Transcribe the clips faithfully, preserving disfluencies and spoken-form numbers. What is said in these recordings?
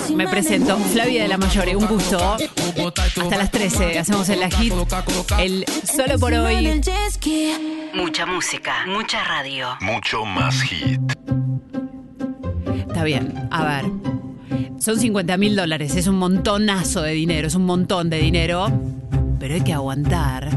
Me presento, Flavia de la Mayore, un gusto. Hasta las trece hacemos en la hit el Solo por Hoy. Mucha música, mucha radio. Mucho más hit. Está bien, a ver. Son cincuenta mil dólares, es un montonazo de dinero, es un montón de dinero. Pero hay que aguantar.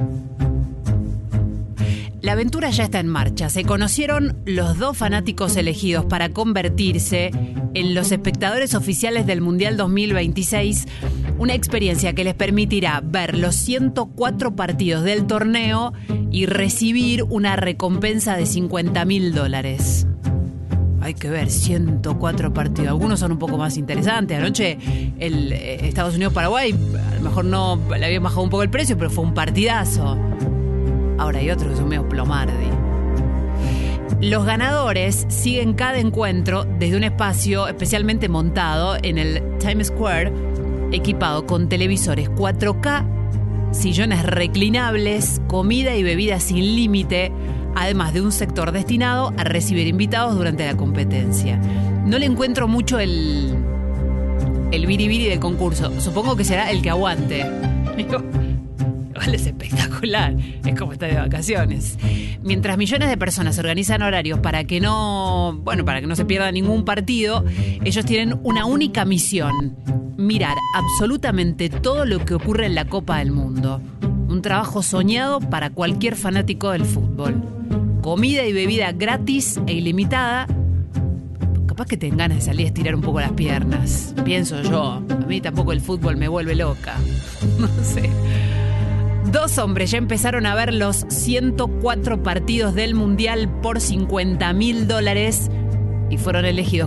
La aventura ya está en marcha. Se conocieron los dos fanáticos elegidos para convertirse en los espectadores oficiales del Mundial dos mil veintiséis. Una experiencia que les permitirá ver los ciento cuatro partidos del torneo y recibir una recompensa de cincuenta mil dólares. Hay que ver, ciento cuatro partidos. Algunos son un poco más interesantes. Anoche el eh, Estados Unidos-Paraguay, a lo mejor no le habían bajado un poco el precio, pero fue un partidazo. Ahora hay otros que son medio plomardi. Los ganadores siguen cada encuentro desde un espacio especialmente montado en el Times Square, equipado con televisores cuatro K, sillones reclinables, comida y bebida sin límite, además de un sector destinado a recibir invitados durante la competencia. No le encuentro mucho el, el biribiri del concurso. Supongo que será el que aguante. Igual es espectacular. Es como estar de vacaciones. Mientras millones de personas organizan horarios para que no, bueno, para que no se pierda ningún partido, ellos tienen una única misión: mirar absolutamente todo lo que ocurre en la Copa del Mundo. Un trabajo soñado para cualquier fanático del fútbol. Comida y bebida gratis e ilimitada. Capaz que tengan ganas de salir a estirar un poco las piernas. Pienso yo. A mí tampoco el fútbol me vuelve loca. No sé. Dos hombres ya empezaron a ver los ciento cuatro partidos del Mundial por cincuenta mil dólares y fueron elegidos